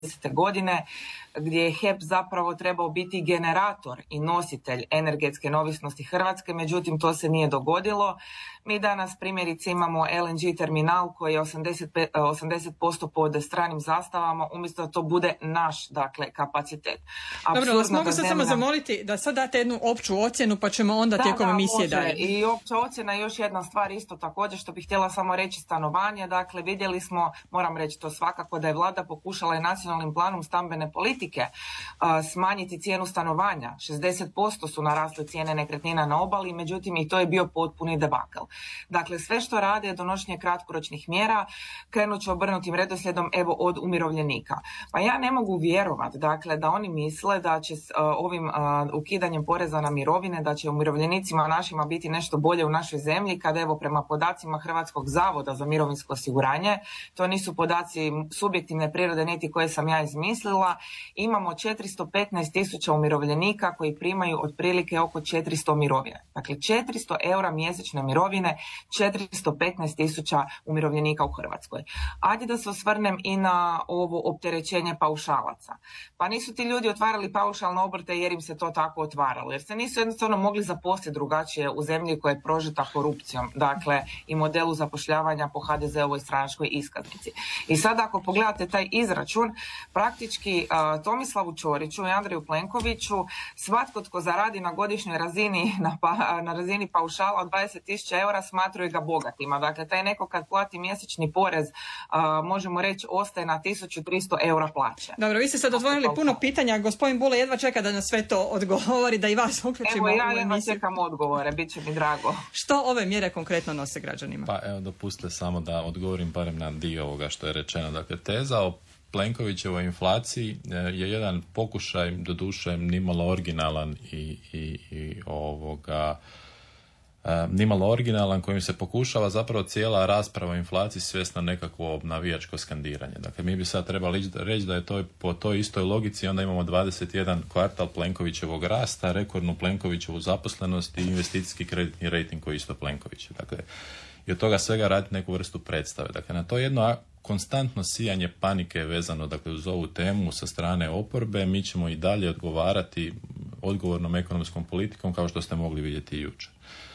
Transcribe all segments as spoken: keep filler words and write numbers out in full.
godine, gdje je H E P zapravo trebao biti generator i nositelj energetske neovisnosti Hrvatske, međutim to se nije dogodilo. Mi danas primjerice imamo L N G terminal koji je osamdeset posto pod stranim zastavama, umjesto da to bude naš, dakle, kapacitet. Dobro, vas mogu sad samo zamoliti da sad date jednu opću ocjenu, pa ćemo onda da, tijekom da, emisije može. dalje. I opća ocjena, još jedna stvar isto također što bih htjela samo reći, stanovanje. Dakle, vidjeli smo, moram reći to svakako, da je vlada pokušala i nacionalnim planom stambene politike a, smanjiti cijenu stanovanja. šezdeset posto su narasle cijene nekretnina na obali, međutim i to je bio potpuni debakl. Dakle, sve što rade je donošenje kratkoročnih mjera, krenut ću obrnutim redoslijedom, evo, od umirovljenika. Pa ja ne mogu vjerovati, dakle, da oni misle da će s uh, ovim uh, ukidanjem poreza na mirovine, da će umirovljenicima našima biti nešto bolje u našoj zemlji, kada, evo, prema podacima Hrvatskog zavoda za mirovinsko osiguranje, to nisu podaci subjektivne prirode niti koje sam ja izmislila, imamo četiristo petnaest tisuća umirovljenika koji primaju otprilike oko četiristo mirovine. Dakle, četiristo eura mjesečne mirovine, četiristo petnaest tisuća umirovljenika u Hrvatskoj. Ajde da se osvrnem i na ovo opterećenje paušalaca. Pa nisu ti ljudi otvarali paušalne obrte jer im se to tako otvaralo, jer se nisu jednostavno mogli zaposliti drugačije u zemlji koja je prožeta korupcijom, dakle i modelu zapošljavanja po ha de ze ovoj stranačkoj iskaznici. I sad ako pogledate taj izračun, praktički uh, Tomislavu Ćoriću i Andreju Plenkoviću, svatko tko zaradi na godišnjoj razini, na, pa, na razini paušala od dvadeset tisuća eura, smatraju ga bogatima. Dakle, taj neko kad plati mjesečni porez, uh, možemo reći, ostaje na tisuću tristo eura plaće. Dobro, vi ste sad otvorili puno pitanja, gospodin Bule jedva čeka da na sve to odgovori, da i vas uključimo. Evo, ja jedva emisiju. Čekam odgovore, bit će mi drago. Što ove mjere konkretno nose građanima? Pa evo, dopustite samo da odgovorim barem na dio ovoga što je rečeno. Dakle, teza o Plenkovićevoj inflaciji je jedan pokušaj, doduše nimalo originalan i, i, i ovoga nimalo originalan, kojim se pokušava zapravo cijela rasprava o inflaciji svesti na nekakvo navijačko skandiranje. Dakle, mi bi sad trebali reći da je to po toj istoj logici, onda imamo dvadeset jedan kvartal Plenkovićevog rasta, rekordnu Plenkovićevu zaposlenost i investicijski kreditni rejting koji je isto Plenković. Dakle, i od toga svega raditi neku vrstu predstave. Dakle, na to jedno konstantno sijanje panike vezano, dakle, uz ovu temu sa strane oporbe, mi ćemo i dalje odgovarati odgovornom ekonomskom politikom, kao što ste mogli vidjeti i jučer.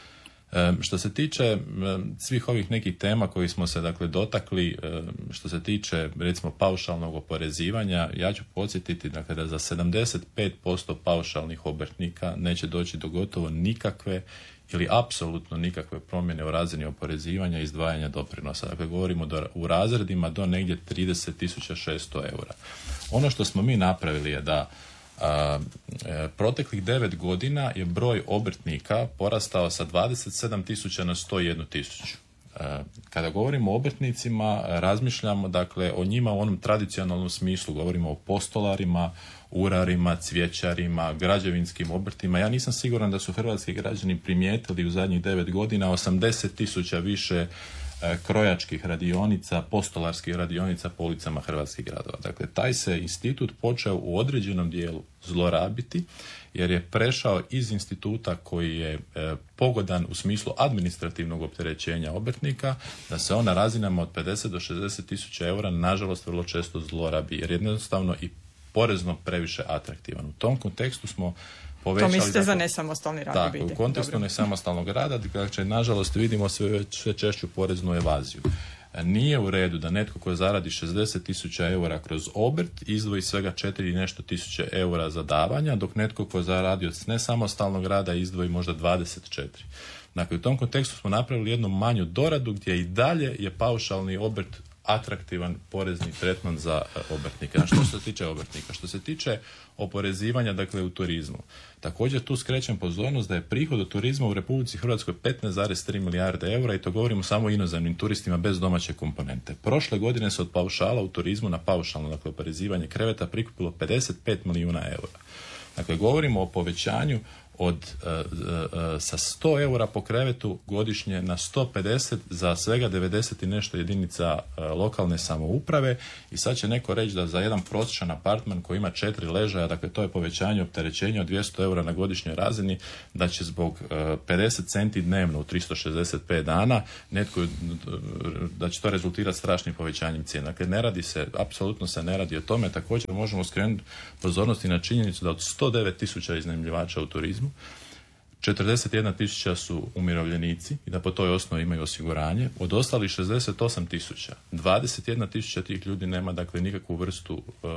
E, što se tiče e, svih ovih nekih tema koji smo se, dakle, dotakli, e, što se tiče recimo paušalnog oporezivanja, ja ću podsjetiti, dakle, da za sedamdeset pet posto paušalnih obrtnika neće doći do gotovo nikakve ili apsolutno nikakve promjene u razini oporezivanja i izdvajanja doprinosa. Dakle, govorimo do, u razredima do negdje trideset tisuća šesto eura. Ono što smo mi napravili je da a, e, proteklih devet godina je broj obrtnika porastao sa dvadeset sedam tisuća na sto jednu tisuću. Kada govorimo o obrtnicima, razmišljamo, dakle, o njima u onom tradicionalnom smislu, govorimo o postolarima, urarima, cvjećarima, građevinskim obrtima. Ja nisam siguran da su hrvatski građani primijetili u zadnjih devet godina osamdeset tisuća više e, krojačkih radionica, postolarskih radionica po ulicama hrvatskih gradova. Dakle, taj se institut počeo u određenom dijelu zlorabiti, jer je prešao iz instituta koji je e, pogodan u smislu administrativnog opterećenja obrtnika, da se on na razinama od pedeset do šezdeset tisuća eura nažalost vrlo često zlorabi, jer jednostavno i porezno previše atraktivan. U tom kontekstu smo povećali... To mislite, dakle, za nesamostalni rad? Tako, u kontekstu Dobro. nesamostalnog rada, dakle, nažalost vidimo sve, sve češću poreznu evaziju. Nije u redu da netko koji zaradi šezdeset tisuća eura kroz obrt izdvoji svega četiri i nešto tisuće eura za davanja, dok netko koji zaradi od nesamostalnog rada izdvoji možda dvadeset četiri. Dakle, u tom kontekstu smo napravili jednu manju doradu gdje i dalje je paušalni obrt atraktivan porezni tretman za obrtnike. A što se tiče obrtnika? Što se tiče oporezivanja, dakle, u turizmu. Također tu skrećem pozornost da je prihod od turizma u Republici Hrvatskoj petnaest zarez tri milijarde eura i to govorimo samo o inozemnim turistima bez domaće komponente. Prošle godine se od paušala u turizmu na paušalno, dakle, oporezivanje kreveta prikupilo pedeset pet milijuna eura. Dakle, govorimo o povećanju od uh, uh, sa sto eura po krevetu godišnje na sto pedeset za svega devedeset i nešto jedinica uh, lokalne samouprave i sad će neko reći da za jedan prosječan apartman koji ima četiri ležaja, dakle to je povećanje opterećenja od dvjesto eura na godišnjoj razini, da će zbog uh, pedeset centi dnevno u tristo šezdeset pet dana netko, uh, da će to rezultirati strašnim povećanjem cijena. Dakle, ne radi se, apsolutno se ne radi o tome. Također možemo skrenuti pozornost i na činjenicu da od sto devet tisuća iznajmljivača u turizmu četrdeset jedna tisuća su umirovljenici i da po toj osnovi imaju osiguranje. Od ostalih šezdeset osam tisuća, dvadeset jedna tisuća tih ljudi nema dakle nikakvu vrstu, uh, uh,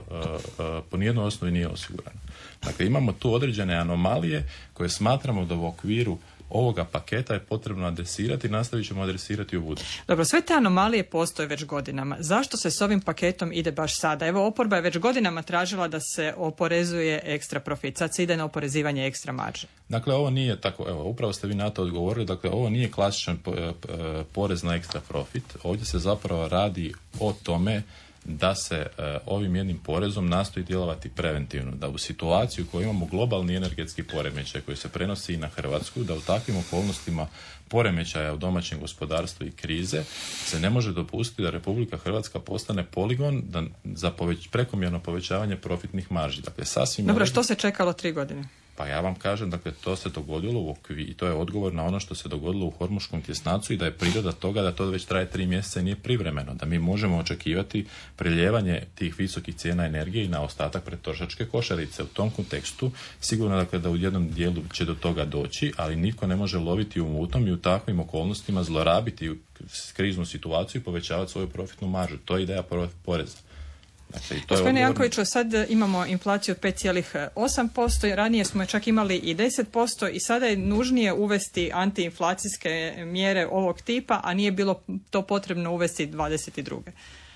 uh, po nijednoj osnovi nije osigurano. Dakle, imamo tu određene anomalije koje smatramo da u okviru ovoga paketa je potrebno adresirati i nastavit ćemo adresirati u buduće. Dobro, sve te anomalije postoje već godinama. Zašto se s ovim paketom ide baš sada? Evo, oporba je već godinama tražila da se oporezuje ekstra profit. Sad se ide na oporezivanje ekstra marže. Dakle, ovo nije tako, evo, upravo ste vi na to odgovorili, dakle, ovo nije klasičan porez na ekstra profit. Ovdje se zapravo radi o tome da se e, ovim jednim porezom nastoji djelovati preventivno, da u situaciju u kojoj imamo globalni energetski poremećaj koji se prenosi i na Hrvatsku, da u takvim okolnostima poremećaja u domaćem gospodarstvu i krize se ne može dopustiti da Republika Hrvatska postane poligon da, za poveć, prekomjerno povećavanje profitnih marži. Dakle, sasvim Dobro, što se čekalo tri godine? Pa ja vam kažem, dakle, to se dogodilo u okviru i to je odgovor na ono što se dogodilo u Hormuškom tjesnacu i da je priroda toga da to već traje tri mjeseca i nije privremeno, da mi možemo očekivati preljevanje tih visokih cijena energije i na ostatak potrošačke košarice. U tom kontekstu sigurno dakle da u jednom dijelu će do toga doći, ali nitko ne može loviti u mutnom i u takvim okolnostima zlorabiti kriznu situaciju i povećavati svoju profitnu maržu. To je ideja poreza. Dakle, Gospodine Jankoviću, sad imamo inflaciju od pet zarez osam posto, ranije smo je čak imali i deset posto i sada je nužnije uvesti antiinflacijske mjere ovog tipa, a nije bilo to potrebno uvesti dvadeset druge.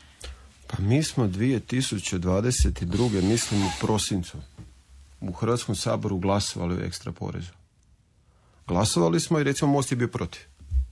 Pa mi smo dvije tisuće dvadeset druge mislim u prosincu, u Hrvatskom saboru glasovali o ekstra porezu. Glasovali smo i recimo Most je bio protiv.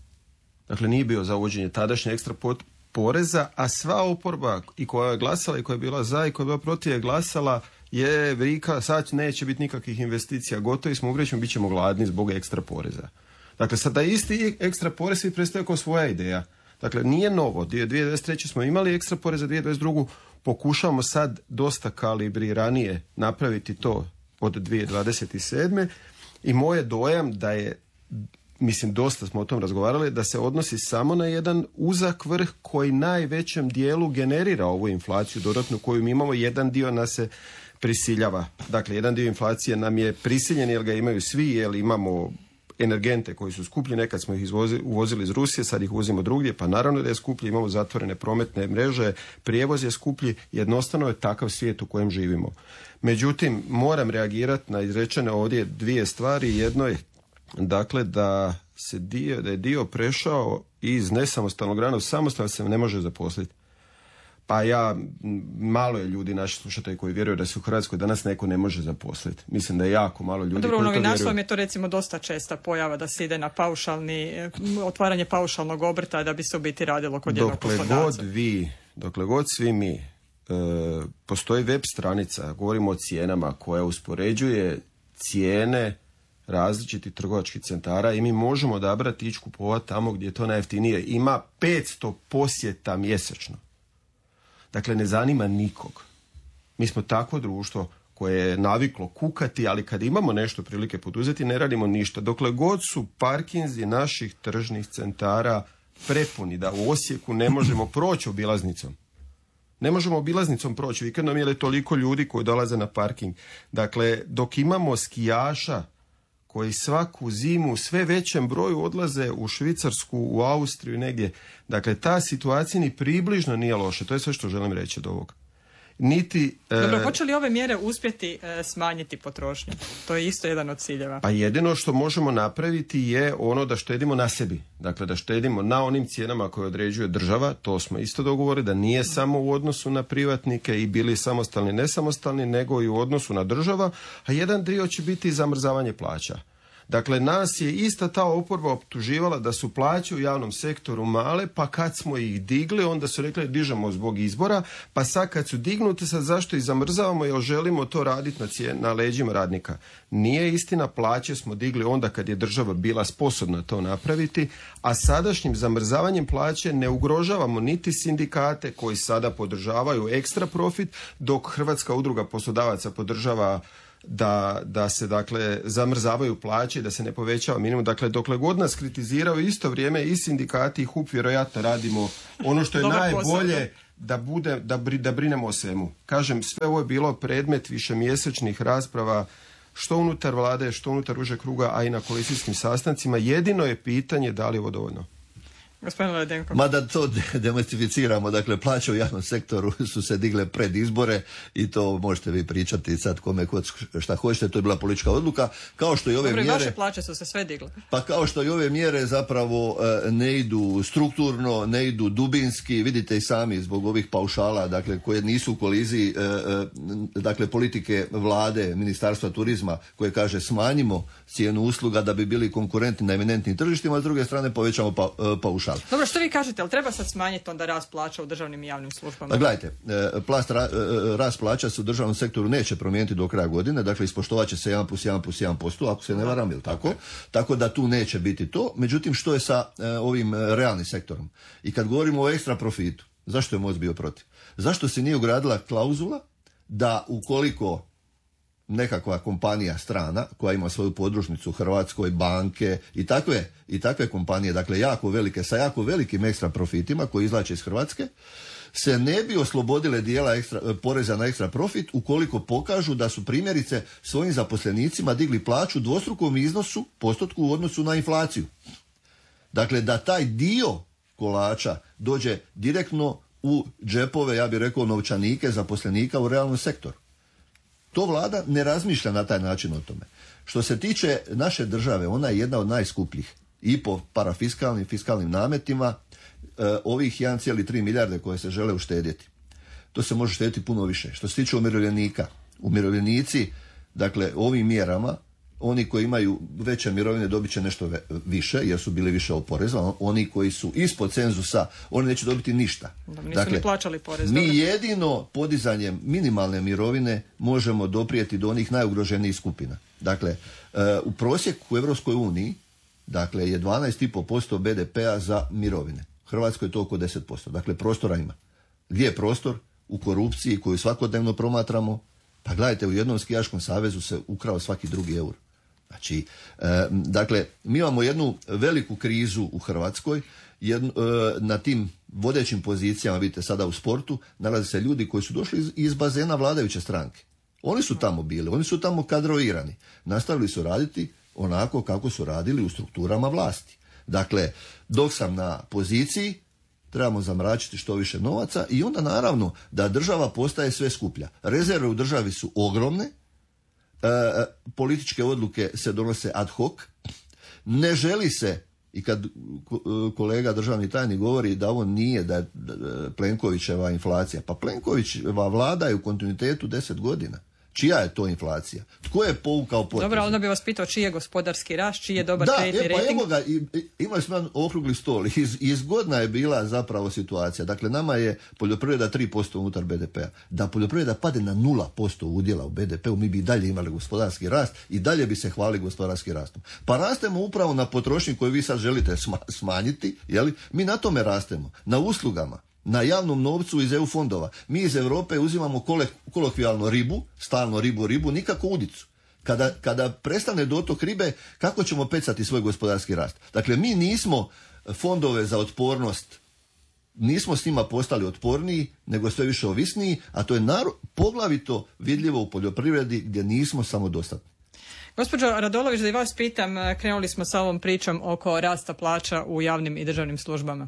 Dakle, nije bio za uvođenje tadašnje ekstra poreza, a sva oporba i koja je glasala i koja je bila za i koja je bila protiv je glasala je vrika, sad neće biti nikakvih investicija, gotovi smo, ugrećemo, bit ćemo gladni zbog ekstra poreza. Dakle, sad da isti ekstra porez i predstavlja kao svoja ideja. Dakle, nije novo. dvije tisuće dvadeset treće smo imali ekstra porez, za dvije tisuće dvadeset druge pokušavamo sad dosta kalibriranije napraviti to od dvije tisuće dvadeset sedme i moj je dojam da je, mislim, dosta smo o tom razgovarali, da se odnosi samo na jedan uzak vrh koji najvećem dijelu generira ovu inflaciju dodatnu koju mi imamo. Jedan dio nas se prisiljava. Dakle, jedan dio inflacije nam je prisiljen jer ga imaju svi, jer imamo energente koji su skuplji, nekad smo ih izvozili, uvozili iz Rusije, sad ih uvozimo drugdje, pa naravno da je skuplji, imamo zatvorene prometne mreže, prijevoz je skuplji, jednostavno je takav svijet u kojem živimo. Međutim, moram reagirati na izrečene ovdje dvije stvari. Jedno je dakle da se dio, da je dio prešao iz nesamostalnog rada u samostalno se ne može zaposliti. Pa ja, malo je ljudi, naši slušatelji koji vjeruju da se u Hrvatskoj danas neko ne može zaposliti. Mislim da je jako malo ljudi. Dobro, koji to vjeruju. Dobro, u novinarstvu je to recimo dosta česta pojava da se ide na paušalni, otvaranje paušalnog obrta da bi se u biti radilo kod jednog poslodavca. Dokle god vi, dokle god svi mi, e, postoji web stranica, govorimo o cijenama, koja uspoređuje cijene različitih trgovačkih centara i mi možemo odabrati ići kupovati tamo gdje je to najjeftinije. Ima petsto posjeta mjesečno. Dakle, ne zanima nikog. Mi smo takvo društvo koje je naviklo kukati, ali kad imamo nešto prilike poduzeti, ne radimo ništa. Dokle god su parkinzi naših tržnih centara prepuni, da u Osijeku ne možemo proći obilaznicom. Ne možemo obilaznicom proći vikendom jer je toliko ljudi koji dolaze na parking. Dakle, dok imamo skijaša koji svaku zimu u sve većem broju odlaze u Švicarsku, u Austriju, negdje. Dakle, ta situacija ni približno nije loša. To je sve što želim reći od ovog. Niti, Dobro, e, hoće li ove mjere uspjeti e, smanjiti potrošnju? To je isto jedan od ciljeva. Pa jedino što možemo napraviti je ono da štedimo na sebi. Dakle, da štedimo na onim cijenama koje određuje država. To smo isto dogovorili, da nije samo u odnosu na privatnike i bili samostalni, nesamostalni, nego i u odnosu na država. A jedan dio će biti zamrzavanje plaća. Dakle, nas je ista ta oporba optuživala da su plaće u javnom sektoru male, pa kad smo ih digli, onda su rekli dižemo zbog izbora, pa sad kad su dignute, sad zašto ih zamrzavamo, jer želimo to raditi na, cijen, na leđima radnika. Nije istina, plaće smo digli onda kad je država bila sposobna to napraviti, a sadašnjim zamrzavanjem plaće ne ugrožavamo niti sindikate koji sada podržavaju ekstra profit, dok Hrvatska udruga poslodavaca podržava da, da se dakle zamrzavaju plaće, da se ne povećava minimum. Dakle, dokle god nas kritiziraju, isto vrijeme i sindikati i H U P vjerojatno radimo ono što je Dobar najbolje da, bude, da, bri, da brinemo o svemu. Kažem, sve ovo je bilo predmet višemjesečnih rasprava što unutar vlade, što unutar užeg kruga, a i na koalicijskim sastancima. Jedino je pitanje da li je ovo dovoljno. Gospodin Ledenko. Mada to demistificiramo, dakle plaće u javnom sektoru su se digle pred izbore i to možete vi pričati sad kome kod šta hoćete, to je bila politička odluka, kao što i ove Dobro, mjere... vaše plaće su se sve digle. Pa kao što i ove mjere zapravo ne idu strukturno, ne idu dubinski, vidite i sami zbog ovih paušala, dakle koje nisu u koliziji, dakle politike vlade, Ministarstva turizma koje kaže smanjimo cijenu usluga da bi bili konkurentni na eminentnim tržištima, a s druge strane povećamo pa, paušal. Dobro, što vi kažete, ali treba sad smanjiti onda rast plaća u državnim i javnim službama? Pa gledajte, plast, ra, rast plaća se u državnom sektoru neće promijeniti do kraja godine, dakle ispoštovat će se jedan plus jedan plus jedan posto, ako se ne varam, ili tako? Tako da tu neće biti to. Međutim, što je sa ovim realnim sektorom? I kad govorimo o ekstra profitu, zašto je Most bio protiv? Zašto se nije ugradila klauzula da ukoliko nekakva kompanija strana koja ima svoju podružnicu u Hrvatskoj, banke i takve, i takve kompanije, dakle jako velike, sa jako velikim ekstra profitima koji izvlače iz Hrvatske, se ne bi oslobodile dijela ekstra, poreza na ekstra profit ukoliko pokažu da su primjerice svojim zaposlenicima digli plaću u dvostrukom iznosu, postotku u odnosu na inflaciju. Dakle, da taj dio kolača dođe direktno u džepove, ja bih rekao, novčanike zaposlenika u realnom sektoru. To vlada ne razmišlja na taj način o tome. Što se tiče naše države, ona je jedna od najskupljih i po parafiskalnim fiskalnim nametima e, ovih jedan zarez tri milijarde koje se žele uštedjeti. To se može štedjeti puno više. Što se tiče umirovljenika, umirovljenici, dakle, ovim mjerama, oni koji imaju veće mirovine dobit će nešto više, jer su bili više oporezovani. Oni koji su ispod cenzusa, oni neće dobiti ništa. Da, nisu dakle, ni plaćali porez. mi dobro. jedino podizanjem minimalne mirovine možemo doprijeti do onih najugroženijih skupina. Dakle, e, u prosjeku u Europskoj uniji, dakle, je dvanaest zarez pet posto be de pea za mirovine. U Hrvatskoj je to oko deset posto. Dakle, prostora ima. Gdje je prostor? U korupciji koju svakodnevno promatramo. Pa gledajte, u jednom skijaškom savezu se ukrao svaki drugi euro. Znači, e, dakle, mi imamo jednu veliku krizu u Hrvatskoj, jednu, e, na tim vodećim pozicijama, vidite sada u sportu, nalaze se ljudi koji su došli iz, iz bazena vladajuće stranke. Oni su tamo bili, oni su tamo kadrovirani. Nastavili su raditi onako kako su radili u strukturama vlasti. Dakle, dok sam na poziciji, trebamo zamračiti što više novaca i onda naravno da država postaje sve skuplja. Rezerve u državi su ogromne, E, političke odluke se donose ad hoc, ne želi se, i kad kolega državni tajnik govori da ovo nije da je Plenkovićeva inflacija, pa Plenkovićeva vlada je u kontinuitetu deset godina. Čija je to inflacija? Tko je povukao poteze? Dobro, onda bi vas pitao čiji je gospodarski rast, čiji je dobar da, kreditni e, pa rejting. evo ga, i, i, imali smo jedan okrugli stol. Iz, iz godina je bila zapravo situacija. Dakle, nama je poljoprivreda tri posto unutar be de pea. Da poljoprivreda pade na nula posto udjela u be de peu, mi bi i dalje imali gospodarski rast i dalje bi se hvalili gospodarskim rastom. Pa rastemo upravo na potrošnji koju vi sad želite smanjiti, jeli? Mi na tome rastemo, na uslugama, na javnom novcu iz E U fondova. Mi iz Europe uzimamo kolokvijalno ribu, stalno ribu, ribu, nikako udicu. Kada, kada prestane dotok ribe, kako ćemo pecati svoj gospodarski rast? Dakle, mi nismo fondove za otpornost, nismo s njima postali otporniji, nego sve više ovisniji, a to je naro, poglavito vidljivo u poljoprivredi gdje nismo samodostatni. Gospođo Radolović, da i vas pitam, krenuli smo sa ovom pričom oko rasta plaća u javnim i državnim službama.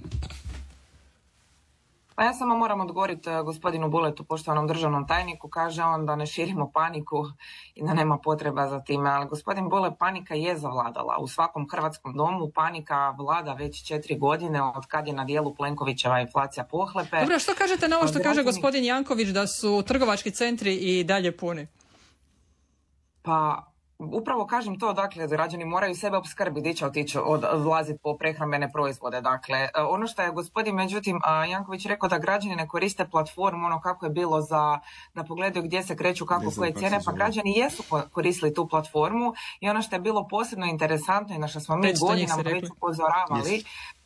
Pa ja samo moram odgovoriti gospodinu Buletu, poštovanom državnom tajniku, kaže on da ne širimo paniku i da nema potreba za time, ali gospodin Bule, panika je zavladala. U svakom hrvatskom domu panika vlada već četiri godine od kad je na dijelu Plenkovićeva inflacija pohlepe. Dobro, što kažete na ovo što Građani... kaže gospodin Janković da su trgovački centri i dalje puni? Pa upravo kažem to, dakle, građani moraju sebe opskrbiti, di će otići od, odlaziti po prehrambene proizvode. Dakle, ono što je gospodin, međutim, Janković rekao da građani ne koriste platformu, ono kako je bilo za, da pogledaju gdje se kreću, kako koje cijene, pa građani jesu koristili tu platformu i ono što je bilo posebno interesantno i na što smo mi godinama već upozoravali,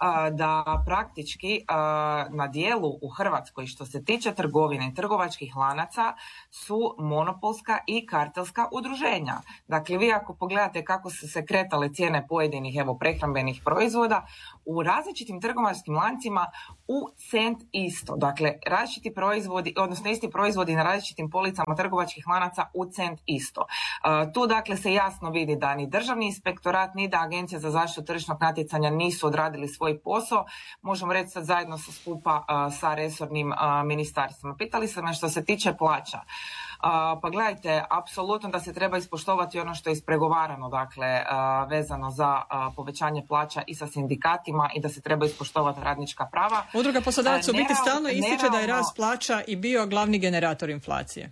da praktički na dijelu u Hrvatskoj što se tiče trgovine i trgovačkih lanaca su monopolska i kartelska udruženja. Dakle, vi ako pogledate kako su se kretale cijene pojedinih evo prehrambenih proizvoda u različitim trgovačkim lancima u cent isto. Dakle, različiti proizvodi, odnosno isti proizvodi na različitim policama trgovačkih lanaca u cent isto. Uh, tu dakle se jasno vidi da ni Državni inspektorat ni da Agencija za zaštitu tržišnog natjecanja nisu odradili svoj posao. Možemo reći sad zajedno sa skupa uh, sa resornim uh, ministarstvima. Pitali ste me što se tiče plaća. Uh, pa gledajte, apsolutno da se treba ispoštovati ono što je ispregovarano, dakle, uh, vezano za uh, povećanje plaća i sa sindikatima i da se treba ispoštovati radnička prava. Udruga poslodavaca u biti stalno ističe da je rast plaća i bio glavni generator inflacije.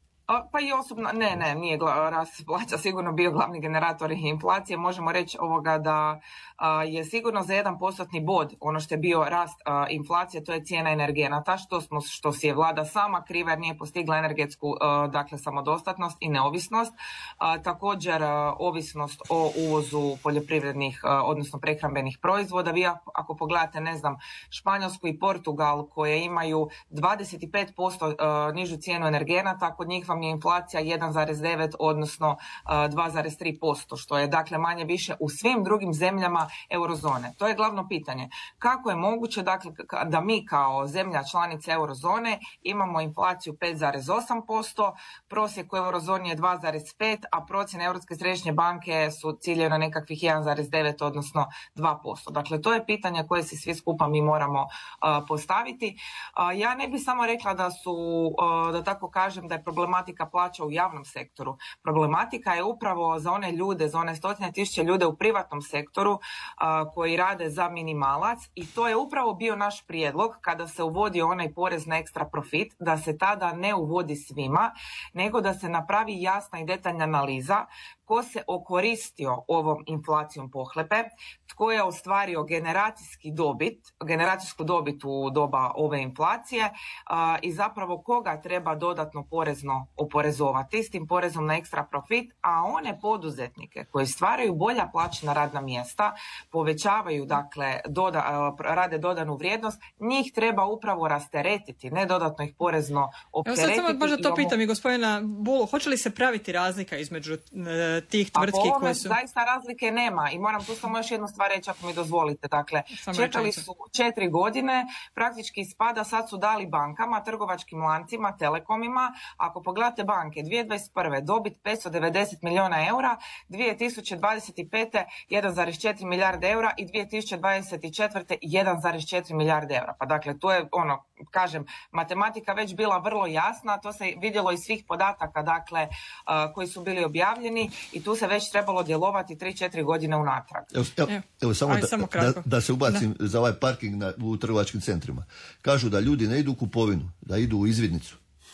Pa i osobno, ne, ne, nije rast plaća sigurno bio glavni generator inflacije. Možemo reći ovoga da a, je sigurno za jedan postotni bod ono što je bio rast a, inflacije, to je cijena energenata, što smo, što si je vlada sama kriva jer nije postigla energetsku a, dakle samodostatnost i neovisnost. A, također a, ovisnost o uvozu poljoprivrednih, a, odnosno prehrambenih proizvoda. Vi ako, ako pogledate, ne znam, Španjolsku i Portugal koje imaju dvadeset pet posto a, nižu cijenu energenata, kod njih vam je inflacija jedan zarez devet odnosno uh, dva zarez tri posto, što je dakle manje više u svim drugim zemljama eurozone. To je glavno pitanje. Kako je moguće dakle da mi kao zemlja članica eurozone imamo inflaciju pet zarez osam posto, prosjek u eurozoni je dva zarez pet, a procjene Europske središnje banke su ciljaju na nekakvih jedan zarez devet odnosno dva posto. Dakle, to je pitanje koje si svi skupa mi moramo uh, postaviti. Uh, ja ne bih samo rekla da su, uh, da tako kažem, da je problematika plaća u javnom sektoru. Problematika je upravo za one ljude, za one stotine tisuće ljude u privatnom sektoru a, koji rade za minimalac i to je upravo bio naš prijedlog kada se uvodi onaj porez na ekstra profit, da se tada ne uvodi svima, nego da se napravi jasna i detaljna analiza tko se okoristio ovom inflacijom pohlepe, tko je ostvario generacijski dobit, generacijsku dobit u doba ove inflacije a, i zapravo koga treba dodatno porezno oporezovati s tim porezom na ekstra profit, a one poduzetnike koji stvaraju bolja plaćena radna mjesta, povećavaju, dakle, doda, rade dodanu vrijednost, njih treba upravo rasteretiti, ne dodatno ih porezno opteretiti. Evo sad samo možda to pitam i gospodina Bulu, hoće li se praviti razlika između e, tih tvrtki koje su... Zaista razlike nema i moram tu samo još jednu stvar reći ako mi dozvolite. Dakle, samo čekali su četiri godine, praktički ispada, sad su dali bankama, trgovačkim lancima, telekomima. Ako pogledate banke, dvije tisuće dvadeset prve dobit petsto devedeset milijuna eura, dvije tisuće dvadeset pete jedan zarez četiri milijarde eura i dvije tisuće dvadeset četvrte jedan zarez četiri milijarde eura. Pa dakle, to je ono, kažem, matematika već bila vrlo jasna, to se vidjelo iz svih podataka, dakle, uh, koji su bili objavljeni i tu se već trebalo djelovati tri četiri godine unatrag. Evo, evo, evo samo, Aj, da, samo da, da se ubacim da. za ovaj parking na, u trgovačkim centrima. Kažu da ljudi ne idu u kupovinu, da idu u izvidnicu.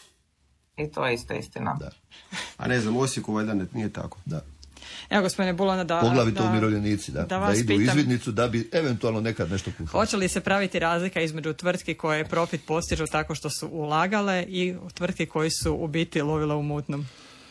I to je isto istina. Da. A ne znam, u Osijeku valjda nije tako. Da. Evo, gospodine Bulana, da... Poglavito da, umirovljenici, da, da, da idu pitam, u izvidnicu da bi eventualno nekad nešto kušali. Hoće li se praviti razlika između tvrtki koje profit postižu tako što su ulagale i tvrtki koji su u biti lovile u mutnom?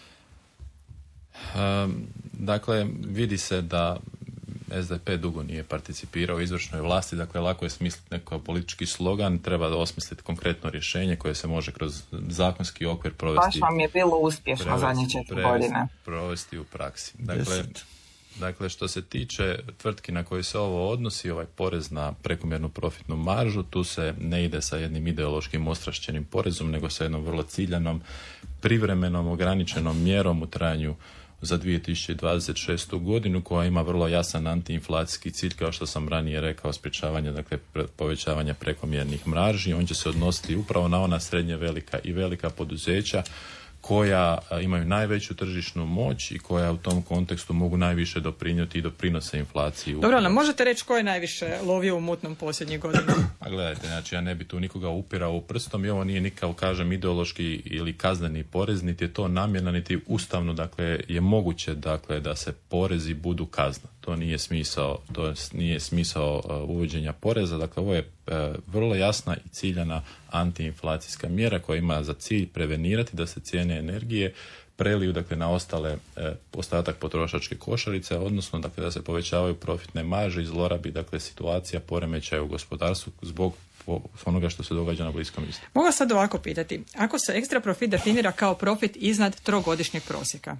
Um, dakle, vidi se da S D P dugo nije participirao u izvršnoj vlasti, dakle lako je smisliti neki politički slogan, treba da osmisliti konkretno rješenje koje se može kroz zakonski okvir provesti. Baš vam je bilo uspješno zadnje četiri godine. Provesti u praksi. Dakle, dakle, što se tiče tvrtki na koje se ovo odnosi, ovaj porez na prekomjernu profitnu maržu, tu se ne ide sa jednim ideološkim ostrašćenim porezom, nego sa jednom vrlo ciljanom, privremenom, ograničenom mjerom u trajanju za dvije tisuće dvadeset šestu godinu koja ima vrlo jasan antiinflacijski cilj, kao što sam ranije rekao, sprječavanje, dakle povećavanja prekomjernih marži. On će se odnositi upravo na ona srednje velika i velika poduzeća koja imaju najveću tržišnu moć i koja u tom kontekstu mogu najviše doprinijeti i doprinose inflaciji. Dobro, ali možete reći ko je najviše lovio u mutnom posljednjih godina? A gledajte, znači ja ne bi tu nikoga upirao u prstom i ovo nije nikao, kažem, ideološki ili kazneni porez, niti je to namjerno, niti ustavno, dakle, je moguće, dakle, da se porezi budu kazna. To nije smisao, to nije smisao uh, uvođenja poreza, dakle, ovo je uh, vrlo jasna i ciljana antiinflacijska mjera koja ima za cilj prevenirati da se cijene energije preliju, dakle, na ostale e, ostatak potrošačke košarice, odnosno, dakle, da se povećavaju profitne marže i zlorabi, dakle, situacija poremećaja u gospodarstvu zbog onoga što se događa na Bliskom istoku. Mogu sad ovako pitati, ako se ekstra profit definira kao profit iznad trogodišnjeg prosjeka,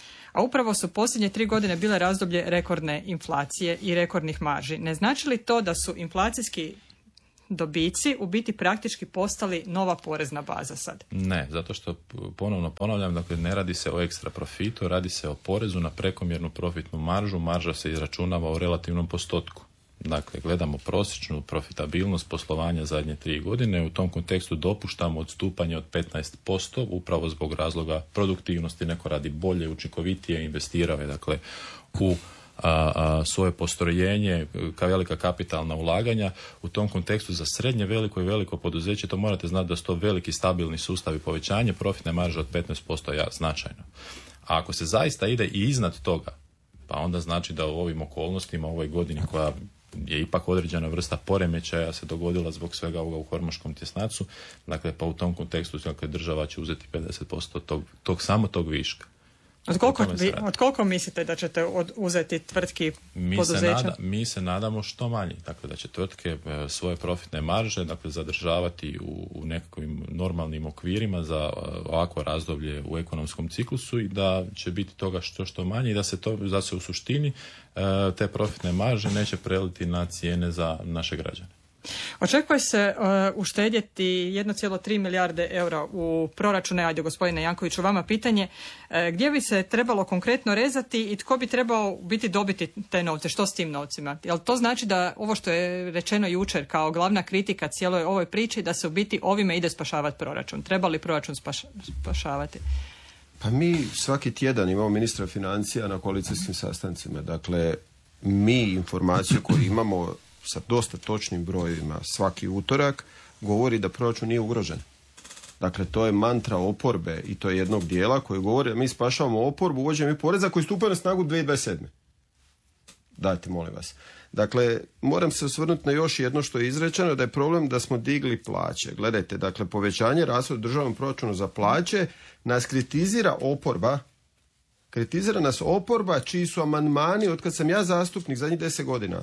a upravo su posljednje tri godine bile razdoblje rekordne inflacije i rekordnih marži, ne znači li to da su inflacijski dobici u biti praktički postali nova porezna baza sad? Ne, zato što ponovno ponavljam, dakle, ne radi se o ekstra profitu, radi se o porezu na prekomjernu profitnu maržu. Marža se izračunava u relativnom postotku. Dakle, gledamo prosječnu profitabilnost poslovanja zadnje tri godine. U tom kontekstu dopuštamo odstupanje od petnaest posto upravo zbog razloga produktivnosti. Neko radi bolje, učinkovitije, investirao je, dakle, u A, a, svoje postrojenje, kao velika kapitalna ulaganja. U tom kontekstu za srednje, veliko i veliko poduzeće to morate znati da su to veliki stabilni sustavi. Povećanje profitne marže od petnaest posto je značajno. A ako se zaista ide i iznad toga, pa onda znači da u ovim okolnostima, u ovoj godini koja je ipak određena vrsta poremećaja se dogodila zbog svega ovoga u Hormoškom tjesnacu, dakle, pa u tom kontekstu, dakle, država će uzeti pedeset posto tog, tog samo tog viška. Od koliko, vi, od koliko mislite da ćete od, uzeti tvrtki, mi poduzeća? Se nada, mi se nadamo što manje. Dakle, da će tvrtke e, svoje profitne marže, dakle, zadržavati u, u nekakvim normalnim okvirima za e, ovako razdoblje u ekonomskom ciklusu i da će biti toga što što manje i da se to, da se u suštini e, te profitne marže neće preliti na cijene za naše građane. Očekuje se uh, uštedjeti jedan zarez tri milijarde eura u proračune. Ajde, gospodine Jankoviću, vama pitanje. Uh, gdje bi se trebalo konkretno rezati i tko bi trebao biti dobiti te novce? Što s tim novcima? Jel to znači da ovo što je rečeno jučer kao glavna kritika cijeloj ovoj priči, da se u biti ovime ide spašavati proračun? Treba li proračun spaš, spašavati? Pa mi svaki tjedan imamo ministra financija na koalicijskim sastancima. Dakle, mi informaciju koju imamo sa dosta točnim brojevima svaki utorak govori da proračun nije ugrožen. Dakle, to je mantra oporbe i to je jednog dijela koji govori da mi spašavamo oporbu uvođenjem poreza koji stupaju na snagu dvije tisuće dvadeset sedme. Dajte, molim vas. Dakle, moram se osvrnuti na još jedno što je izrečeno, da je problem da smo digli plaće. Gledajte, dakle, povećanje rashoda u državnom proračunu za plaće nas kritizira oporba, kritizira nas oporba čiji su amandmani, od kad sam ja zastupnik zadnjih deset godina,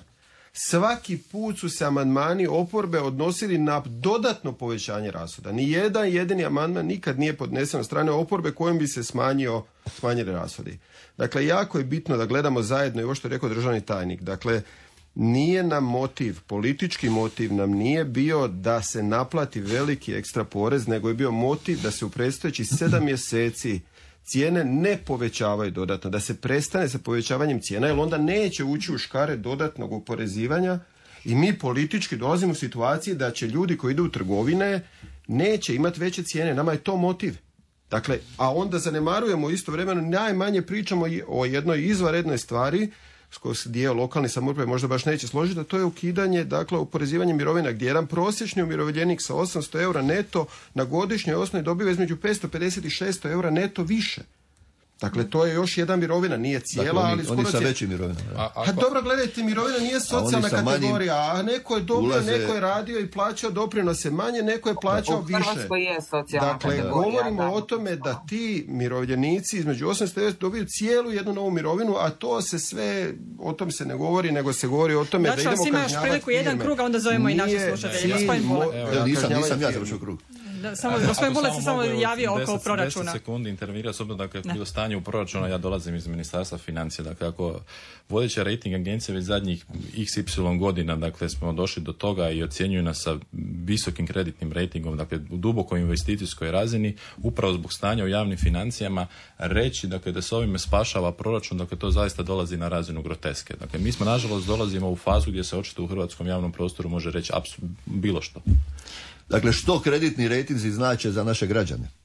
svaki put su se amandmani oporbe odnosili na dodatno povećanje rashoda. Ni jedan jedini amandman nikad nije podnesen od strane oporbe kojim bi se smanjio, smanjili rashodi. Dakle, jako je bitno da gledamo zajedno i ovo što je rekao državni tajnik. Dakle, nije nam motiv, politički motiv nam nije bio da se naplati veliki ekstra porez, nego je bio motiv da se u predstojećih sedam mjeseci cijene ne povećavaju dodatno, da se prestane sa povećavanjem cijena, jer onda neće ući u škare dodatnog oporezivanja i mi politički dolazimo u situaciji da će ljudi koji idu u trgovine neće imati veće cijene. Nama je to motiv. Dakle, a onda zanemarujemo istovremeno, najmanje pričamo o jednoj izvanrednoj stvari s kojoj se dio lokalne samouprave možda baš neće složiti, a to je ukidanje, dakle, oporezivanje mirovina, gdje jedan prosječni umirovljenik sa osamsto eura neto na godišnjoj osnovi dobiva između petsto pedeset i šesto eura neto više. Dakle, to je još jedna mirovina, nije cijela, dakle, oni, ali skoro... Oni sa cijela. većim mirovinama. A, a dobro, gledajte, mirovina nije socijalna a kategorija, a neko je dobio, ulaze... neko je radio i plaćao doprinose manje, neko je plaćao u više. Hrvatskoj je socijalna dakle, kategorija. govorimo da. o tome da ti mirovljenici između osamsto i devetsto dobiju cijelu jednu novu mirovinu, a to se sve, o tom se ne govori, nego se govori o tome znači, da idemo kažnjavati Znači, priliku jedan krug, a onda zovemo i naše slušatelje. Gospodin Bulec. Nisam, nisam ja završio krug. Da, samo, gospodin Bulec se samo javio oko proračuna. deset sekundi intervenira, osobno, dakle, bilo stanje u proračunu, ja dolazim iz Ministarstva financija, dakle, ako vodeća rating agencije već zadnjih iks ipsilon godina, dakle, smo došli do toga i ocjenjuju nas sa visokim kreditnim ratingom, dakle, u dubokoj investicijskoj razini, upravo zbog stanja u javnim financijama, reći, dakle, da se ovime spašava proračun, dakle, to zaista dolazi na razinu groteske. Dakle, mi smo, nažalost, dolazimo u fazu gdje se očito u hrvatskom javnom prostoru može reći apsolutno bilo što. Dakle, što kreditni rejtinzi znače za naše građane?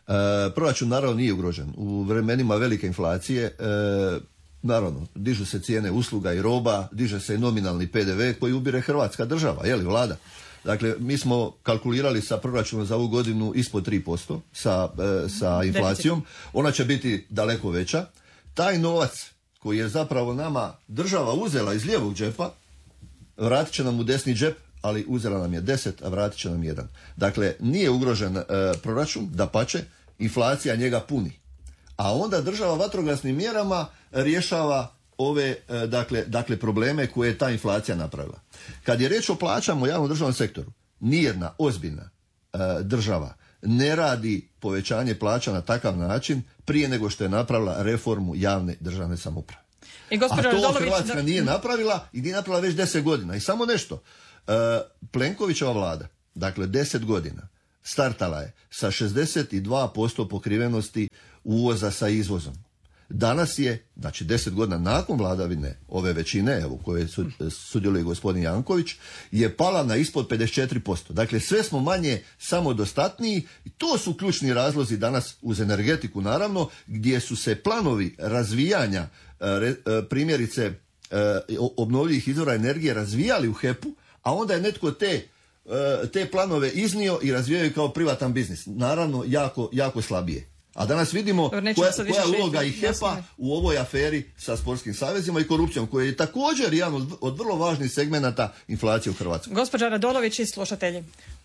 E, proračun naravno nije ugrožen. U vremenima velike inflacije e, naravno dižu se cijene usluga i roba, diže se i nominalni P D V koji ubire Hrvatska država, je li vlada. Dakle, mi smo kalkulirali sa proračunom za ovu godinu ispod tri posto sa, e, sa inflacijom. Ona će biti daleko veća. Taj novac koji je zapravo nama država uzela iz lijevog džepa, vratit će nam u desni džep, ali uzela nam je deset, a vratit će nam jedan. Dakle, nije ugrožen e, proračun, dapače, inflacija njega puni. A onda država vatrogasnim mjerama rješava ove e, dakle, dakle probleme koje je ta inflacija napravila. Kad je riječ o plaćama u javnom državnom sektoru, nijedna ozbiljna e, država ne radi povećanje plaća na takav način prije nego što je napravila reformu javne državne samouprave. I A to Radolović, Hrvatska da... nije napravila i nije napravila već deset godina. I samo nešto, e, Plenkovićeva vlada, dakle deset godina, startala je sa šezdeset dva posto pokrivenosti uvoza sa izvozom. Danas je, znači deset godina nakon vladavine ove većine, evo koje sudjeluje gospodin Janković, je pala na ispod pedeset četiri posto. Dakle, sve smo manje samodostatniji i to su ključni razlozi danas uz energetiku naravno, gdje su se planovi razvijanja primjerice obnovljivih izvora energije razvijali u H E P-u, a onda je netko te te planove iznio i razvijaju kao privatan biznis. Naravno, jako, jako slabije. A danas vidimo koja, koja je uloga i H E P-a u ovoj aferi sa sportskim savezima i korupcijom, koja je također jedan od, od vrlo važnih segmenata inflacije u Hrvatskoj. Gospođa Radolović i slušatelji.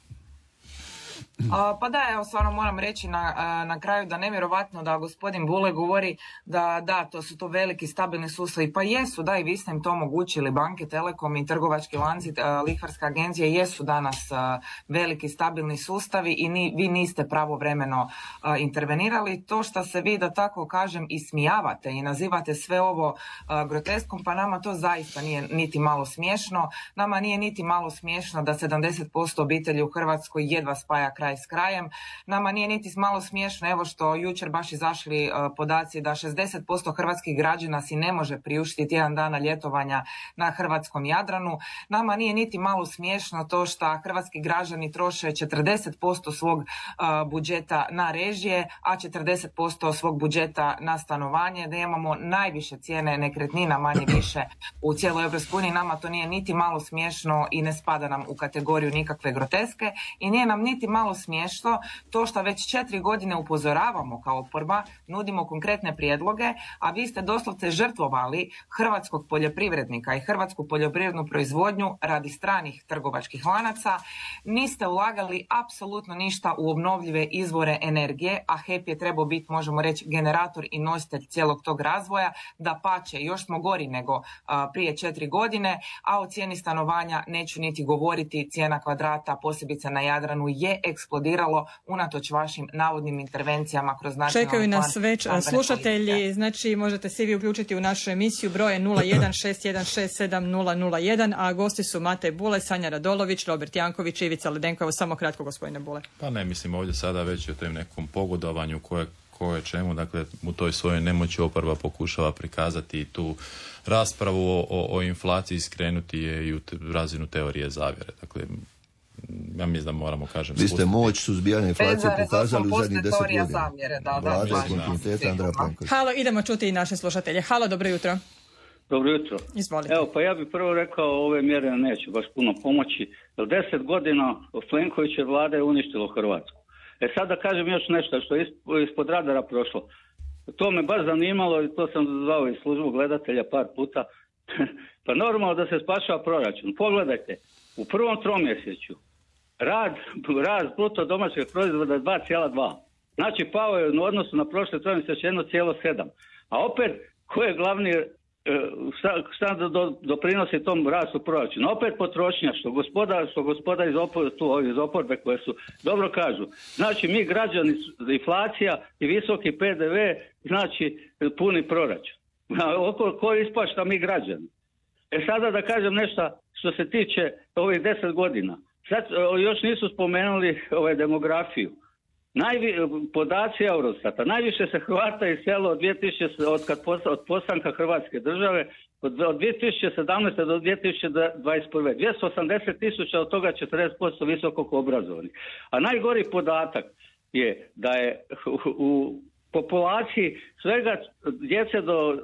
A, pa da, evo stvarno moram reći na, na kraju da nevjerovatno da gospodin Bule govori da da, to su to veliki stabilni sustavi. Pa jesu, da, i vi ste im to omogućili. Banke, Telekom i trgovački lanci, lihvarske agencije jesu danas a, veliki stabilni sustavi i ni, vi niste pravovremeno a, intervenirali. To što se vi, da tako kažem, ismijavate i nazivate sve ovo a, groteskom, pa nama to zaista nije niti malo smiješno. Nama nije niti malo smiješno da sedamdeset posto obitelji u Hrvatskoj jedva spaja kraj s krajem. Nama nije niti malo smiješno, evo što jučer baš izašli uh, podaci da šezdeset posto hrvatskih građana si ne može priuštiti tjedan dana ljetovanja na hrvatskom Jadranu. Nama nije niti malo smiješno to što hrvatski građani troše četrdeset posto svog uh, budžeta na režije, a četrdeset posto svog budžeta na stanovanje, da imamo najviše cijene nekretnina manje više u cijeloj Europskoj uniji. Nama to nije niti malo smiješno i ne spada nam u kategoriju nikakve groteske i nije nam niti malo smiješno to što već četiri godine upozoravamo kao oporba, nudimo konkretne prijedloge, a vi ste doslovce žrtvovali hrvatskog poljoprivrednika i hrvatsku poljoprivrednu proizvodnju radi stranih trgovačkih lanaca. Niste ulagali apsolutno ništa u obnovljive izvore energije, a H E P je trebao biti, možemo reći, generator i nositelj cijelog tog razvoja. Dapače, još smo gori nego a, prije četiri godine, a o cijeni stanovanja neću niti govoriti. Cijena kvadrata, posebice na Jadranu, je eksplodiralo unatoč vašim navodnim intervencijama kroz nacionalni plan. Čekaju nas već slušatelji, politike. Znači možete se vi uključiti u našu emisiju, broj je nula jedan šest jedan šest sedam nula nula jedan, a gosti su Matej Bule, Sanja Radolović, Robert Janković i Ivica Ledenko. Evo samo kratko, gospodine Bule. Pa ne, mislim ovdje sada već o tom nekom pogodovanju koje koje čemu, dakle u toj svojoj nemoći oporba pokušava prikazati i tu raspravu o, o, o inflaciji skrenuti je i u te, razinu teorije zavjere. Dakle, ja mislim da moramo kažem... Vi ste moć suzbijanja inflacije pokazali u zadnjih deset godina. Zavjere, da, Vlada i kontinuiteta Andreja Plenkovića. Halo, idemo čuti i naše slušatelje. Halo, dobro jutro. Dobro jutro. Izvolite. Evo, pa ja bih prvo rekao, ove mjere neće baš puno pomoći, jer deset godina Plenkovićeve vlade je uništilo Hrvatsku. E sad da kažem još nešto što je ispod radara prošlo. To me baš zanimalo i to sam zvao iz službu gledatelja par puta. Pa normalno da se spašava proračun. Pogledajte, u prvom tromjesečju rad, rast bruto domaćeg proizvoda je dva zarez dva. Znači pao je u odnosu na prošle tromjesečje jedan zarez sedam. A opet, ko je glavni, šta, šta do, doprinosi tom rastu proračuna? Opet potrošnja, što gospoda, što gospoda iz, opor, tu, iz oporbe koje su dobro kažu. Znači mi građani, inflacija i visoki P D V, znači puni proračun. Oko ko ispašta mi građani? E sada da kažem nešto što se tiče ovih deset godina. Sad još nisu spomenuli ovaj, demografiju. Najvi, podaci Eurostata. Najviše se Hrvata iselilo od, dvije tisuće, od, kad posta, od postanka Hrvatske države od, od dvije tisuće sedamnaeste do dvije tisuće dvadeset prve. dvjesto osamdeset tisuća, od toga četrdeset posto visokog obrazovanih. A najgori podatak, je da je u, u populaciji svega djece do,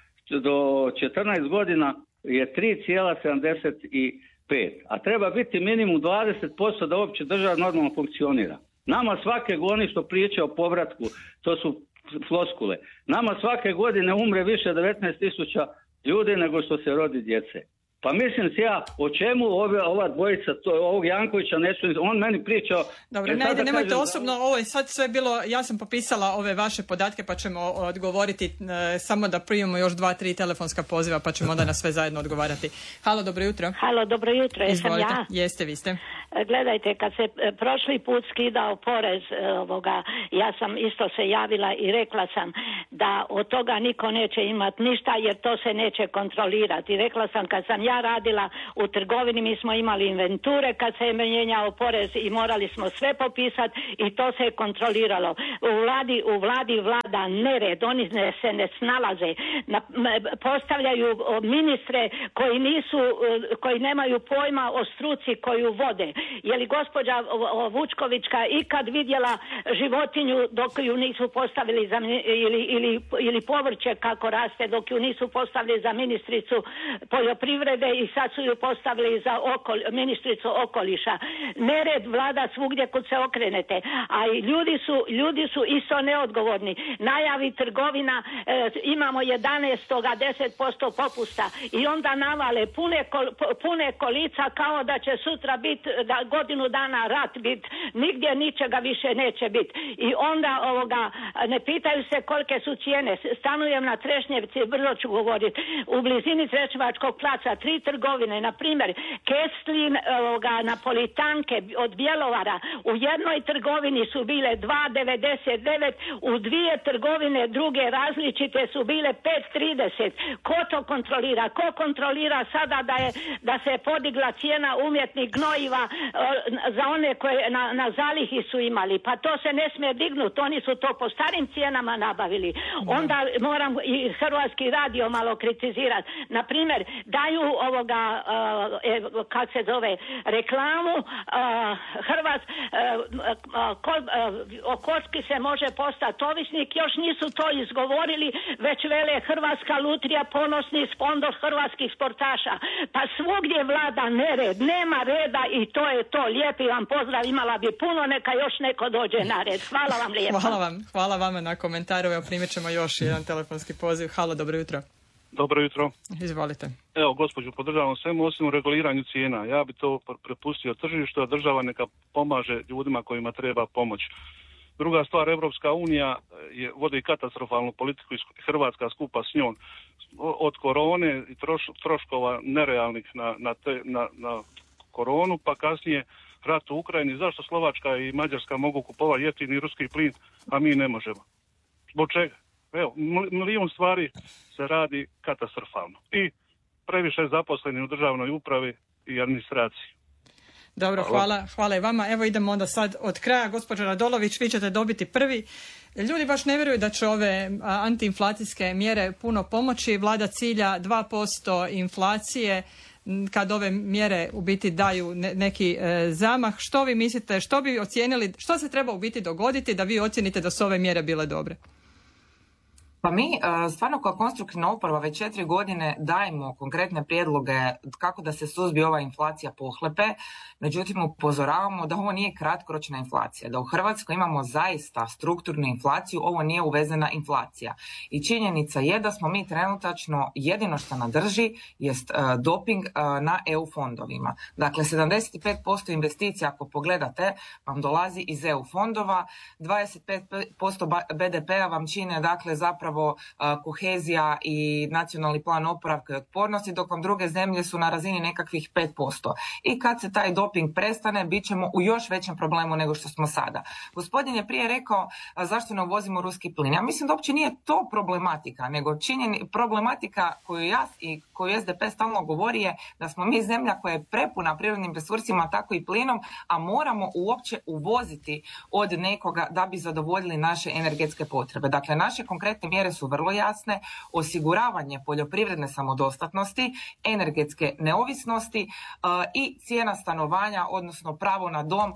do četrnaest godina je tri zarez sedamdeset pet, a treba biti minimum dvadeset posto da uopće država normalno funkcionira. Nama svake godine što priča o povratku, to su floskule. Nama svake godine umre više devetnaest tisuća ljudi nego što se rodi djece. Pa mislim se ja, o čemu ove, ova dvojica, to, ovog Jankovića, neću, on meni pričao... Dobro, ne, ajde, nemojte kažem, osobno, ovo je sad sve bilo, ja sam popisala ove vaše podatke pa ćemo odgovoriti, e, samo da primimo još dva, tri telefonska poziva pa ćemo onda na sve zajedno odgovarati. Halo, dobro jutro. Halo, dobro jutro, jesam ja? Jeste, vi ste. Gledajte, kad se prošli put skidao porez ovoga, ja sam isto se javila i rekla sam da od toga niko neće imati ništa jer to se neće kontrolirati. Rekla sam kad sam ja radila u trgovini, mi smo imali inventure kad se je mijenjao porez i morali smo sve popisati i to se je kontroliralo. U vladi, u vladi vlada nered, oni ne, se ne snalaze. Na, postavljaju ministre koji nisu, koji nemaju pojma o struci koju vode. Je li gospođa Vučkovićka ikad vidjela životinju dok ju nisu postavili za, ili, ili, ili povrće kako raste dok ju nisu postavili za ministricu poljoprivrede i sad su ju postavili za okol, ministricu okoliša. Nered vlada svugdje kud se okrenete, a i ljudi su, ljudi su isto neodgovorni. Najavi trgovina, e, imamo jedanaest deset posto popusta i onda navale pune, kol, pune kolica kao da će sutra biti, da godinu dana rat biti, nigdje ničega više neće biti. I onda ovoga, ne pitaju se kolike su cijene. Stanujem na Trešnjevci, brzo ću govoriti, u blizini Trešnjevačkog placa, tri trgovine, na primjer Kestlin, ovoga, Napolitanke od Bjelovara, u jednoj trgovini su bile dva devedeset devet, u dvije trgovine druge različite su bile pet trideset. Ko to kontrolira? Ko kontrolira sada da je da se podigla cijena umjetnih gnojiva za one koje na, na zalihi su imali? Pa to se ne smije dignuti, oni su to po starim cijenama nabavili. Onda moram i Hrvatski radio malo kritizirati. Na primjer, daju ovoga uh, kak se zove reklamu uh, Hrvat uh, uh, ko, uh, o kocki se može postati ovisnik, još nisu to izgovorili, već vele Hrvatska lutrija ponosni sponsor hrvatskih sportaša. Pa svugdje vlada nered, nema reda i to je to. Lijepi vam pozdrav, imala bi puno, neka još neko dođe na red. Hvala vam lijepo. Hvala vam, hvala vama na komentaru. Evo primit ćemo još jedan telefonski poziv. Halo, dobro jutro. Dobro jutro. Izvolite. Evo, gospođu, podržavam svemu osim u reguliranju cijena. Ja bi to prepustio tržištu, a država neka pomaže ljudima kojima treba pomoć. Druga stvar, Evropska unija je, vodi katastrofalnu politiku i Hrvatska skupa s njom. Od korone i troš, troškova nerealnih na, na, te, na, na koronu, pa kasnije rat u Ukrajini. Zašto Slovačka i Mađarska mogu kupovati jeftini ruski plin, a mi ne možemo? Zbog čega? Evo, milijun stvari se radi katastrofalno. I previše zaposleni u državnoj upravi i administraciji. Dobro, hvala, hvala i vama. Evo idemo onda sad od kraja. Gospođo Radolović, vi ćete dobiti prvi. Ljudi baš ne vjeruju da će ove antiinflacijske mjere puno pomoći. Vlada cilja dva posto inflacije kad ove mjere u biti daju neki e, zamah. Što vi mislite, što bi ocijenili, što se treba u biti dogoditi da vi ocijenite da su ove mjere bile dobre? Pa mi stvarno kao konstruktivna oporba već četiri godine dajemo konkretne prijedloge kako da se suzbije ova inflacija pohlepe, međutim upozoravamo da ovo nije kratkoročna inflacija, da u Hrvatskoj imamo zaista strukturnu inflaciju, ovo nije uvezena inflacija. I činjenica je da smo mi trenutačno jedino što nas drži jest doping na E U fondovima. Dakle, sedamdeset pet posto investicija ako pogledate vam dolazi iz E U fondova, dvadeset pet posto B D P-a vam čine dakle zapravo kohezija i nacionalni plan oporavka i otpornosti, dok vam druge zemlje su na razini nekakvih pet posto. I kad se taj doping prestane, bit ćemo u još većem problemu nego što smo sada. Gospodin je prije rekao zašto ne uvozimo ruski plin. Ja mislim da uopće nije to problematika, nego činjeni, problematika koju ja i koju S D P stalno govori je da smo mi zemlja koja je prepuna prirodnim resursima, tako i plinom, a moramo uopće uvoziti od nekoga da bi zadovoljili naše energetske potrebe. Dakle, naše konkretne mjere mjere su vrlo jasne. Osiguravanje poljoprivredne samodostatnosti, energetske neovisnosti uh, i cijena stanovanja, odnosno pravo na dom, uh,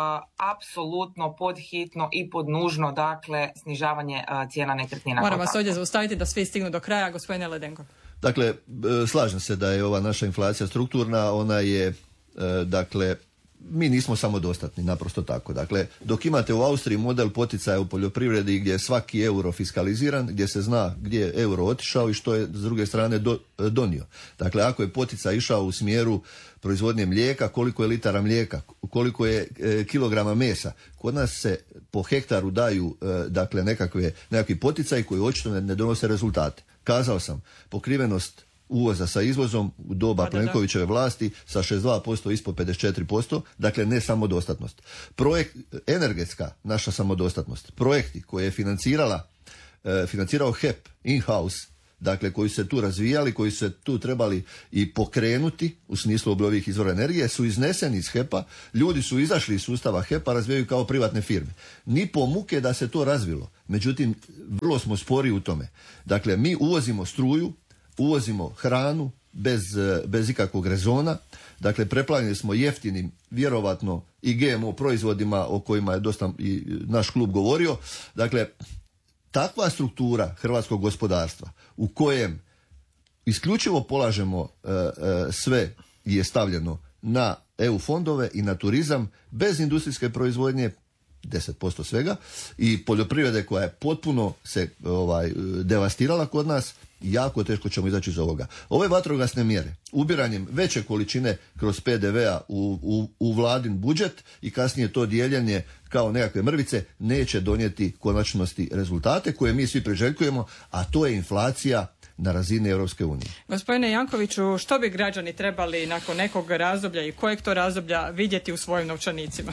apsolutno podhitno i podnužno, dakle, snižavanje uh, cijena nekretnina. Moram vas ovdje zaustaviti da svi stignu do kraja, gospodine Ledenko. Dakle, slažem se da je ova naša inflacija strukturna, ona je, dakle, mi nismo samodostatni, naprosto tako. Dakle, dok imate u Austriji model poticaja u poljoprivredi gdje je svaki euro fiskaliziran, gdje se zna gdje je euro otišao i što je s druge strane do, donio. Dakle, ako je poticaj išao u smjeru proizvodnje mlijeka, koliko je litara mlijeka, koliko je e, kilograma mesa, kod nas se po hektaru daju e, dakle nekakve, nekakvi poticaji koji očito ne, ne donose rezultate. Kazao sam, pokrivenost uvoza sa izvozom u doba da, da, Plenkovićeve vlasti sa šezdeset dva posto ispod pedeset četiri posto, dakle ne samodostatnost. Projekt, energetska naša samodostatnost, projekti koje je financirala, e, financirao H E P in-house, dakle koji su se tu razvijali, koji su se tu trebali i pokrenuti u smislu obnovljivih izvora energije, su izneseni iz H E P-a, ljudi su izašli iz sustava H E P-a, razvijaju kao privatne firme. Ni po muke da se to razvilo, međutim vrlo smo spori u tome. Dakle, mi uvozimo struju, uvozimo hranu bez, bez ikakvog rezona, dakle preplavljeni smo jeftinim, vjerovatno i G M O proizvodima o kojima je dosta i naš klub govorio. Dakle, takva struktura hrvatskog gospodarstva u kojem isključivo polažemo e, e, sve je stavljeno na E U fondove i na turizam bez industrijske proizvodnje, deset posto svega, i poljoprivrede koja je potpuno se ovaj devastirala kod nas, jako teško ćemo izaći iz ovoga. Ove vatrogasne mjere, ubiranjem veće količine kroz P D V-a u, u, u vladin budžet i kasnije to dijeljenje kao nekakve mrvice, neće donijeti konačnosti rezultate koje mi svi priželjkujemo, a to je inflacija na razini Europske unije. Gospodine Jankoviću, što bi građani trebali nakon nekog razdoblja i kojeg to razdoblja vidjeti u svojim novčanicima?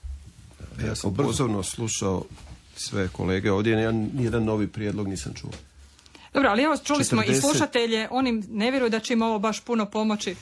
Ja sam pozorno slušao sve kolege ovdje, nijedan, nijedan novi prijedlog nisam čuo. Dobro, ali evo čuli smo četrdeset i slušatelje, oni ne vjeruju da će im ovo baš puno pomoći.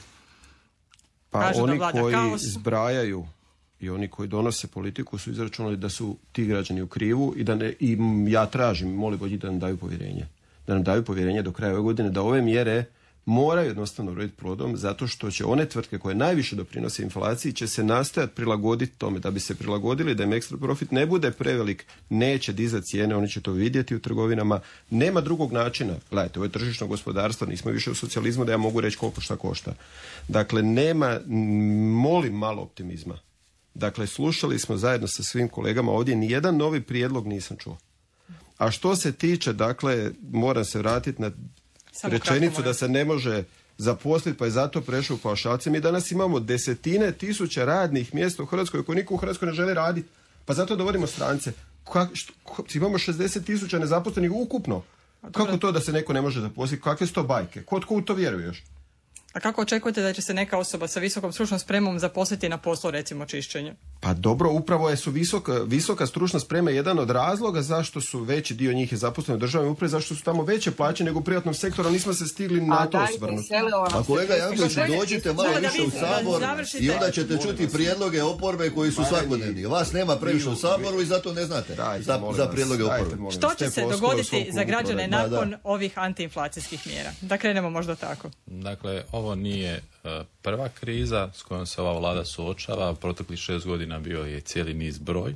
Pa Kažu oni da koji kaos. zbrajaju i oni koji donose politiku su izračunali da su ti građani u krivu i da ne, i ja tražim, molim Boga, da nam daju povjerenje. Da nam daju povjerenje do kraja ove godine, da ove mjere moraju jednostavno roditi plodom, zato što će one tvrtke koje najviše doprinose inflaciji će se nastojati prilagoditi tome. Da bi se prilagodili, da im ekstra profit ne bude prevelik, neće dizati cijene, oni će to vidjeti u trgovinama. Nema drugog načina. Gledajte, ovo je tržišno gospodarstvo, nismo više u socijalizmu da ja mogu reći koliko šta košta. Dakle, nema, molim malo optimizma. Dakle, slušali smo zajedno sa svim kolegama ovdje, nijedan novi prijedlog nisam čuo. A što se tiče, dakle, moram se vratiti na Samo rečenicu da se ne može zaposliti, pa je zato prešao u paušalce. Mi danas imamo desetine tisuća radnih mjesta u Hrvatskoj koje niko u Hrvatskoj ne želi raditi, pa zato dovodimo strance. Kak, što, imamo šezdeset tisuća nezaposlenih ukupno. Kako to da se neko ne može zaposliti? Kakve su to bajke? Ko, tko u to vjeruje još? A kako očekujete da će se neka osoba sa visokom stručnom spremom zaposliti na poslu, recimo, čišćenja? Pa dobro, upravo je su visoka, visoka stručna sprema jedan od razloga zašto su veći dio njih je zaposleni u državnoj upravi, zašto su tamo veće plaće nego u privatnom sektoru, nismo se stigli na to osvrnuti. A kolega Janković, dođite malo više u Sabor i onda ćete čuti prijedloge oporbe koji su svakodnevni. Vas nema previše u Saboru i zato ne znate za, za prijedloge oporbe. Što će se dogoditi za građane nakon ovih antiinflacijskih mjera? Da krenemo možda tako. Dakle, ovo nije uh, prva kriza s kojom se ova vlada suočava. Proteklih šest godina bio je cijeli niz broj.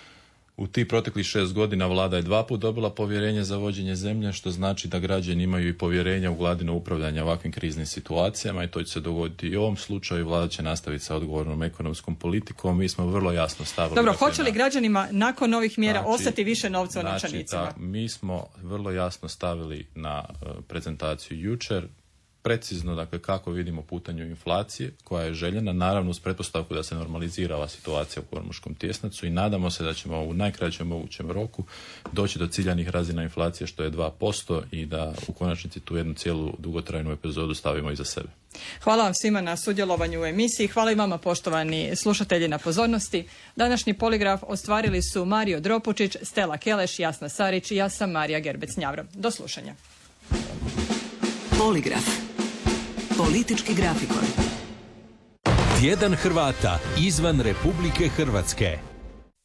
U tih proteklih šest godina vlada je dva put dobila povjerenje za vođenje zemlje, što znači da građani imaju i povjerenja u vladino upravljanje ovakvim kriznim situacijama i to će se dogoditi i u ovom slučaju. Vlada će nastaviti sa odgovornom ekonomskom politikom. Mi smo vrlo jasno stavili... Dobro, dakle, hoće li građanima nakon ovih mjera znači, ostati više novca u znači, novčanicima? Ta, mi smo vrlo jasno stavili na uh, prezentaciju jučer precizno, dakle, kako vidimo putanju inflacije koja je željena, naravno uz pretpostavku da se normalizira ova situacija u Kormuškom tjesnacu i nadamo se da ćemo u najkraćem mogućem roku doći do ciljanih razina inflacije što je dva posto i da u konačnici tu jednu cijelu dugotrajnu epizodu stavimo iza sebe. Hvala vam svima na sudjelovanju u emisiji. Hvala i vama, poštovani slušatelji, na pozornosti. Današnji poligraf ostvarili su Mario Dropučić, Stela Keleš, Jasna Sarić i ja sam Marija Gerbec-Njavro. Do slušanja. Poligraf. Politički grafikon. Tjedan Hrvata izvan Republike Hrvatske.